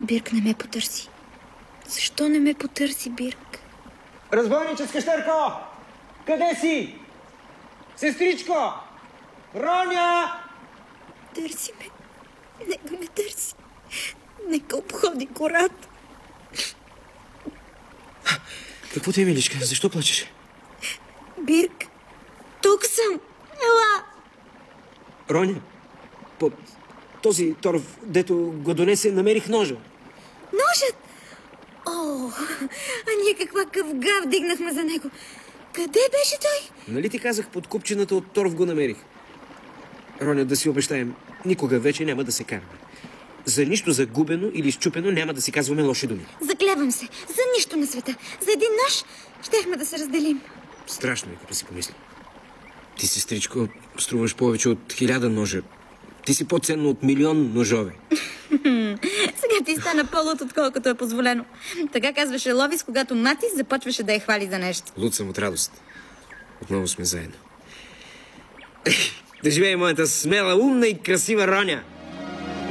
Бирк не ме потърси. Защо не ме потърси, Бирк? Разбойническа Щърко! Къде си? Сестричко! Роня! Търси ме. Нека ме търси. Нека обходи гората. Какво ти е, миличка? Защо плачеш? Бирк, тук съм. Ела! Роня, по този торов, дето го донесе, намерих ножа. Ножът! О, а ние каква къвга вдигнахме за него. Къде беше той? Нали ти казах, под купчината от торов го намерих? Роня, да си обещаем, никога вече няма да се караме. За нищо загубено или изчупено няма да си казваме лоши думи. Заклевам се. За нищо на света. За един нож щехме да се разделим. Страшно е, като си помисля. Ти, сестричко, струваш повече от 1000 ножа. Ти си по-ценно от 1,000,000 ножове. Сега ти стана по-луд, отколкото е позволено. Така казваше Ловис, когато Матис започваше да я хвали за нещо. Луд съм от радост. Отново сме заедно. Да живее моята смела, умна и красива Роня!